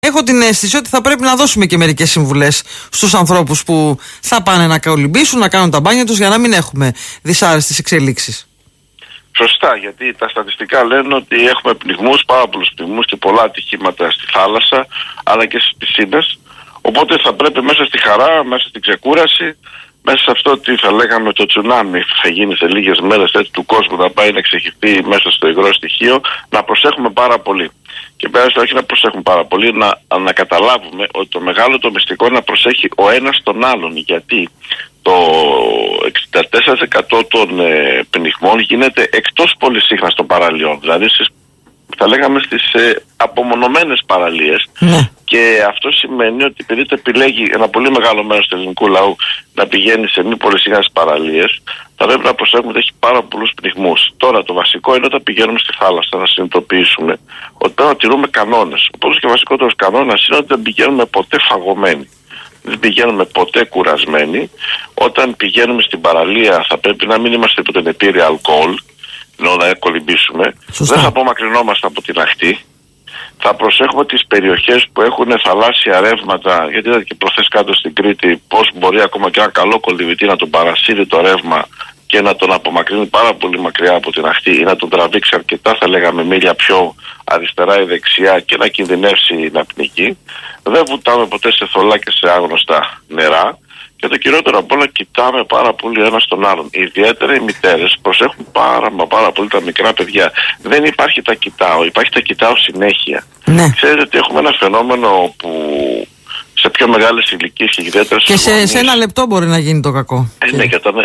Έχω την αίσθηση ότι θα πρέπει να δώσουμε και μερικές συμβουλές στους ανθρώπους που θα πάνε να κολυμπήσουν, να κάνουν τα μπάνια τους, για να μην έχουμε δυσάρεστες εξελίξεις. Σωστά, γιατί τα στατιστικά λένε ότι έχουμε πνιγμούς, πάρα πολλούς πνιγμούς και πολλά ατυχήματα στη θάλασσα, αλλά και στις πισίνες. Οπότε θα πρέπει μέσα στη χαρά, μέσα στην ξεκούραση, μέσα σε αυτό ότι θα λέγαμε το τσουνάμι που θα γίνει σε λίγες μέρες, έτσι, του κόσμου θα πάει να ξεχυθεί μέσα στο υγρό στοιχείο, να προσέχουμε πάρα πολύ. Και πέρα όχι να προσέχουμε πάρα πολύ, να καταλάβουμε ότι το μεγάλο το μυστικό είναι να προσέχει ο ένας τον άλλον. Γιατί το 64% των πνιγμών γίνεται εκτός πολυσύχναστων παραλιών, δηλαδή θα λέγαμε στις απομονωμένες παραλίες. Και αυτό σημαίνει ότι επειδή το επιλέγει ένα πολύ μεγάλο μέρος του ελληνικού λαού να πηγαίνει σε μη πολυσύχναστες παραλίες, θα πρέπει να προσέχουμε ότι έχει πάρα πολλούς πνιγμούς. Τώρα το βασικό είναι όταν πηγαίνουμε στη θάλασσα να συνειδητοποιήσουμε ότι πρέπει να τηρούμε κανόνες. Όπως και ο βασικότερος κανόνας είναι ότι δεν πηγαίνουμε ποτέ φαγωμένοι. Δεν πηγαίνουμε ποτέ κουρασμένοι. Όταν πηγαίνουμε στην παραλία θα πρέπει να μην είμαστε υπό την επίρρεια αλκοόλ, ενώ να κολυμπήσουμε. Σωστά. Δεν θα απομακρυνόμαστε από την ακτή. Θα προσέχουμε τις περιοχές που έχουν θαλάσσια ρεύματα, γιατί είδατε και προχθές κάτω στην Κρήτη πώς μπορεί ακόμα και ένα καλό κολυβητή να τον παρασύρει το ρεύμα και να τον απομακρύνει πάρα πολύ μακριά από την ακτή ή να τον τραβήξει αρκετά, θα λέγαμε, μίλια πιο αριστερά ή δεξιά και να κινδυνεύσει να πνιγεί. Δεν βουτάμε ποτέ σε θολά και σε άγνωστα νερά. Και το κυριότερο απ' όλα, κοιτάμε πάρα πολύ ένας τον άλλον. Ιδιαίτερα οι μητέρες προσέχουν πάρα πολύ τα μικρά παιδιά. Δεν υπάρχει τα κοιτάω, υπάρχει τα κοιτάω συνέχεια. Ναι. Ξέρετε ότι έχουμε ένα φαινόμενο που σε πιο μεγάλες ηλικίες και ιδιαίτερα και σε ένα λεπτό μπορεί να γίνει το κακό. Ναι,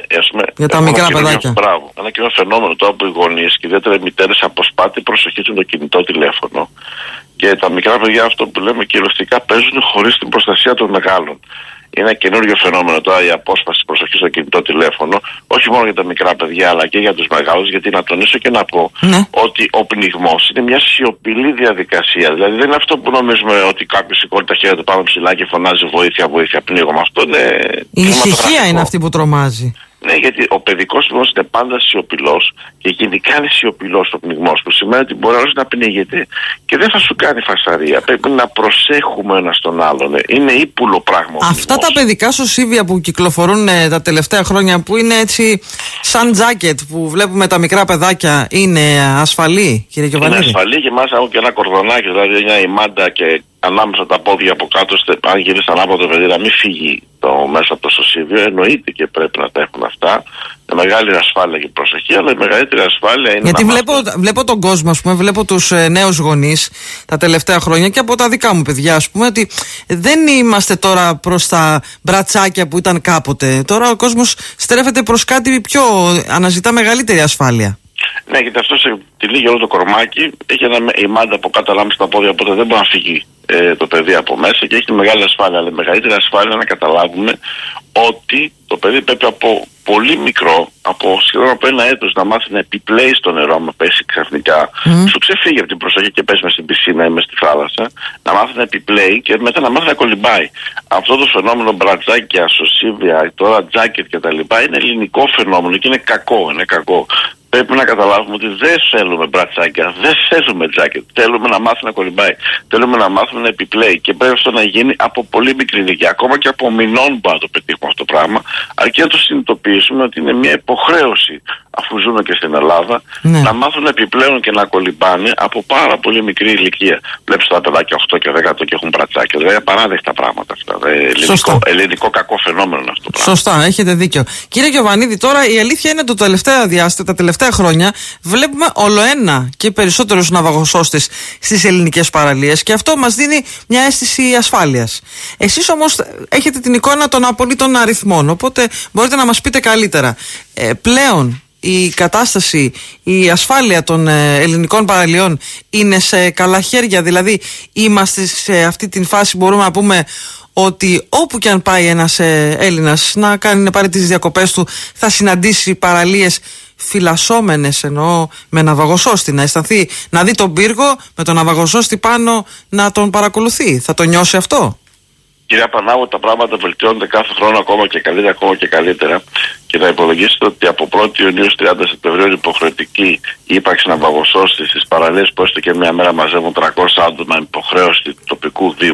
για τα μικρά παιδάκια. Μπράβο. Ένα κοινό φαινόμενο τώρα που οι γονείς και ιδιαίτερα οι μητέρες αποσπάτη προσοχή το κινητό τηλέφωνο. Και τα μικρά παιδιά, αυτό που λέμε κυριολεκτικά, παίζουν χωρίς την προστασία των μεγάλων. Είναι ένα καινούριο φαινόμενο τώρα η απόσπαση προσοχή στο κινητό τηλέφωνο, όχι μόνο για τα μικρά παιδιά αλλά και για τους μεγάλους. Γιατί να τονίσω και να πω ότι ο πνιγμός είναι μια σιωπηλή διαδικασία. Δηλαδή δεν είναι αυτό που νομίζουμε ότι κάποιος σηκώνει τα χέρια του πάνω ψηλά και φωνάζει βοήθεια, βοήθεια, πνίγομαι. Αυτό είναι. Η ησυχία είναι αυτή που τρομάζει. Ναι, γιατί ο παιδικός πνιγμός είναι πάντα σιωπηλός και γενικά είναι σιωπηλός ο πνιγμός, που σημαίνει ότι μπορεί να πνίγεται και δεν θα σου κάνει φασαρία. Πρέπει να προσέχουμε ένας τον άλλον. Είναι ύπουλο πράγμα. Αυτά τα παιδικά σωσίβια που κυκλοφορούν τα τελευταία χρόνια, που είναι έτσι σαν τζάκετ που βλέπουμε τα μικρά παιδάκια, είναι ασφαλή, κύριε Γιωβανίδη? Είναι ασφαλή και μάλιστα έχουν και ένα κορδονάκι, δηλαδή μια ημάντα και ανάμεσα τα πόδια από κάτω, αν γυρίσει ανάποδο το παιδί, να μην φύγει μέσα από το σωσίβιο. Εννοείται και πρέπει να τα έχουν αυτά. Με μεγάλη ασφάλεια και προσοχή, αλλά η μεγαλύτερη ασφάλεια είναι. Γιατί βλέπω τον κόσμο, ας πούμε, βλέπω τους νέους γονείς τα τελευταία χρόνια και από τα δικά μου παιδιά, ας πούμε, ότι δεν είμαστε τώρα προς τα μπρατσάκια που ήταν κάποτε. Τώρα ο κόσμος στρέφεται προς κάτι πιο. Αναζητά μεγαλύτερη ασφάλεια. Ναι, γιατί αυτό σε τυλίγει όλο το κορμάκι, έχει η μάντα από κάτω ανάμεσα στα πόδια, οπότε δεν μπορεί να φύγει το παιδί από μέσα και έχει μεγάλη ασφάλεια. Αλλά η μεγαλύτερη ασφάλεια είναι να καταλάβουμε ότι το παιδί πρέπει από πολύ μικρό, σχεδόν από ένα έτος, να μάθει να επιπλέει στο νερό. Άμα πέσει ξαφνικά, σου ξεφύγει από την προσοχή και πέσει μες στην πισίνα ή μες στη θάλασσα, να μάθει να επιπλέει και μετά να μάθει να κολυμπάει. Αυτό το φαινόμενο μπρατζάκια, σωσίβια, τώρα τζάκετ κτλ. Είναι ελληνικό φαινόμενο και είναι κακό. Είναι κακό. Πρέπει να καταλάβουμε ότι δεν θέλουμε μπρατσάκια, δεν θέλουμε τζάκετ. Θέλουμε να μάθει να κολυμπάει. Θέλουμε να μάθουμε να επιπλέει. Και πρέπει αυτό να γίνει από πολύ μικρή ηλικία. Ακόμα και από μηνών μπορούμε να το πετύχουμε αυτό το πράγμα. Αρκεί να το συνειδητοποιήσουμε ότι είναι μια υποχρέωση, αφού ζούμε και στην Ελλάδα, να μάθουν να επιπλέουν και να κολυμπάνε από πάρα πολύ μικρή ηλικία. Βλέπεις τα παιδάκια 8 και 10 και έχουν μπρατσάκια. Δηλαδή απαράδεκτα πράγματα αυτά. Ελληνικό κακό φαινόμενο είναι αυτό το πράγμα. Σωστά, έχετε δίκιο. Κύριε Γιωβανίδη, τώρα η αλήθεια είναι ότι τα τελευταία χρόνια βλέπουμε ολοένα και περισσότερους ναυαγοσώστες στις ελληνικές παραλίες και αυτό μας δίνει μια αίσθηση ασφάλειας. Εσείς όμως έχετε την εικόνα των απολύτων αριθμών, οπότε μπορείτε να μας πείτε καλύτερα. Πλέον η κατάσταση, η ασφάλεια των ελληνικών παραλιών είναι σε καλά χέρια? Δηλαδή είμαστε σε αυτή την φάση, μπορούμε να πούμε ότι όπου και αν πάει ένας Έλληνας να πάρει τις διακοπές του, θα συναντήσει παραλίες φυλασσόμενες, εννοώ, με ναυαγοσώστη, να αισθανθεί, να δει τον πύργο με τον ναυαγοσώστη πάνω να τον παρακολουθεί? Θα το νιώσει αυτό? Κυρία Πανάγου, τα πράγματα βελτιώνονται κάθε χρόνο ακόμα και καλύτερα και να υπολογίσετε ότι από 1η Ιουνίου στις 30 Σεπτεμβρίου είναι υποχρεωτική η ύπαρξη ναυαγοσώστη στις παραλίες που έστω και μια μέρα μαζεύουν 300 άτομα με υποχρέωση του τοπικού Δήμου.